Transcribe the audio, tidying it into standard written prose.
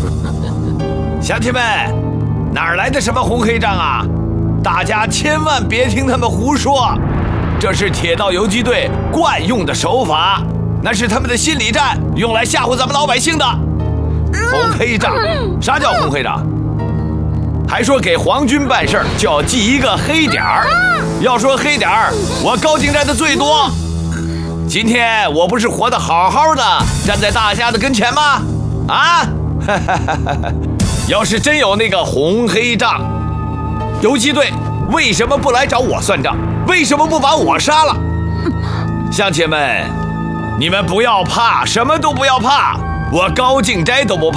乡亲们，哪儿来的什么红黑账啊？大家千万别听他们胡说，这是铁道游击队惯用的手法，那是他们的心理战，用来吓唬咱们老百姓的。红黑账，啥叫红黑账？还说给皇军办事儿就要记一个黑点儿。要说黑点儿，我高敬斋的最多。今天我不是活得好好的，站在大家的跟前吗？啊，要是真有那个红黑账，游击队为什么不来找我算账？为什么不把我杀了？乡亲们，你们不要怕，什么都不要怕，我高敬斋都不怕。